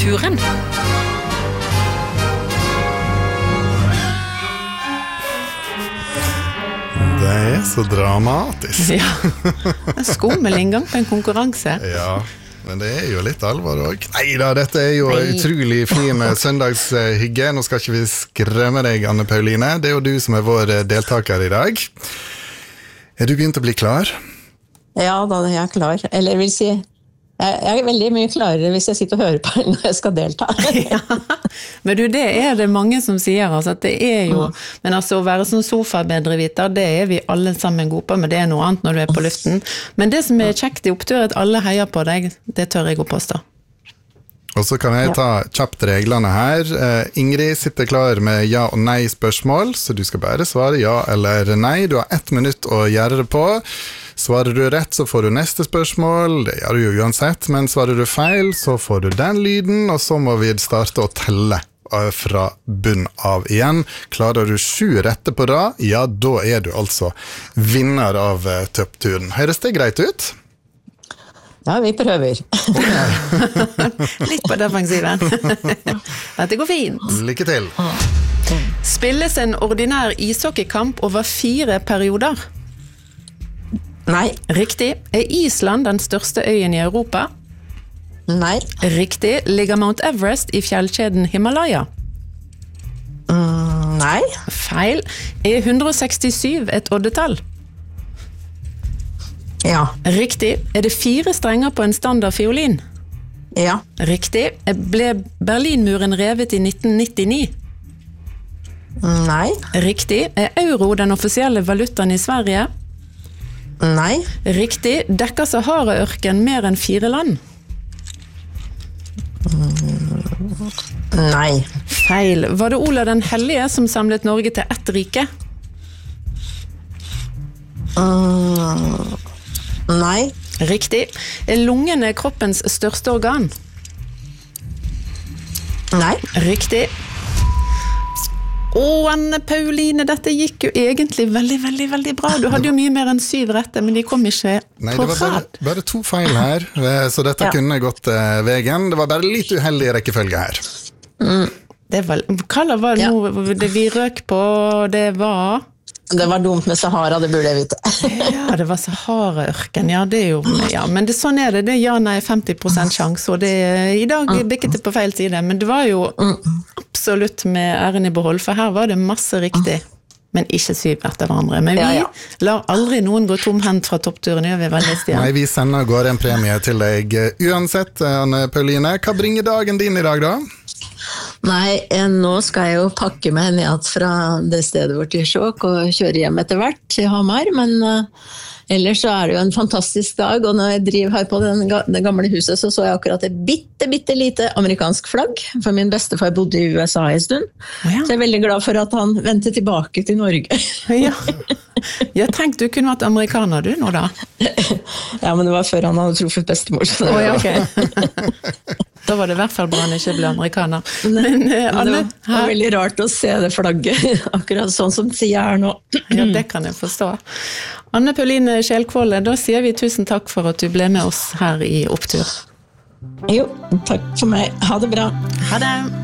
turen. Det så dramatisk. Ja, en skummel inngang på en konkurranse. Ja, men det jo litt alvor også. Neida, dette jo utrolig fin søndagshygge. Nå skal ikke vi skremme deg, Anne Pauline. Det jo du som vår deltaker i dag. Du begynt å bli klar? Ja, da jeg klar. Eller vil si, jeg veldig mye klarere hvis jeg sitter og hører på når jeg skal delta. Ja, men du, det det mange som sier, altså, at det jo, men altså å være sånn sofabedreviter, det vi alle sammen gode på, men det noe annet når du på luften. Men det som kjekt i opptur, at alle heier på deg, det tør jeg å påstå. Og så kan jeg ta kjapt reglene her. Ingrid sitter klar med ja- og nei-spørsmål, så du skal bare svare ja eller nei. Du har 1 minutt å gjøre det på. Svarer du rett, så får du neste spørsmål. Det gjør du jo uansett, men svarer du feil, så får du den lyden, og så må vi starte å telle fra bunn av igjen. Klarer du 7 rette på rad, ja, da du altså vinner av toppturen. Høres det greit ut? Ja, vi prøver. Litt på defensiven. Dette går fint. Lykke til. Spilles en ordinær ishockeykamp over 4 perioder? Nei. Riktig. Island den største øyen i Europa? Nei. Riktig. Ligger Mount Everest i fjellkjeden Himalaya? Nei. Feil. 167 et oddetall? Ja. Riktig. Det 4 strenger på en standard fiolin? Ja. Riktig. Ble Berlinmuren revet i 1999? Nei. Riktig. Euro den offisielle valutaen i Sverige? Nei. Riktig. Dekker Sahara-ørken mer enn 4 land? Nei. Feil. Var det Olav den Hellige som samlet Norge til ett rike? Nei. Riktig. Lungene kroppens største organ? Nei. Riktig. Anne Pauline, dette gikk jo egentlig veldig, veldig, veldig bra. Du hadde jo mye mer enn 7 rette, men de kom ikke Nei, på det var bare 2 feil her, så dette kunne gått veien. Det var bare litt uheldig rekkefølge her. Det var, hva var det nå det vi røk på? Det var dumt med Sahara, det burde jeg vite. Ja, det var Sahara-ørken. Ja, det jo ja, men det, sånn det. Det ja, nei, 50% sjanse, og det i dag bikket det på feil side, men det var jo absolutt med æren i behold, for her var det masse riktig, men ikke 7 etter hverandre. Men vi lar aldri noen gå tomhendt fra toppturen, gjør vi veldig stian. Nei, vi sender går en premie til deg uansett, Anne Pauline. Hva bringer dagen din i dag da? Nei, nå skal jeg jo pakke meg ned fra det stedet vårt i Skjåk og kjøre hjem etter hvert til Hamar, men ellers så det jo en fantastisk dag, og når jeg driver her på det gamle huset, så jeg akkurat et bitte lite amerikansk flagg, for min bestefar bodde i USA en stund, så jeg veldig glad for at han vendte tilbake til Norge. Ja, jeg tenkte du kunne vært amerikaner du nå da. Ja, men det var før han hadde truffet bestemor. Ok. Da var det i hvert fall bra han ikke ble amerikaner. Men Anne, det var veldig rart å se det flagget, akkurat sånn som tida nå. Ja, det kan jeg forstå. Anne Pauline Skjelkvolle, da sier vi tusen takk for at du ble med oss her i Opptur. Jo, takk for meg. Ha det bra. Ha det.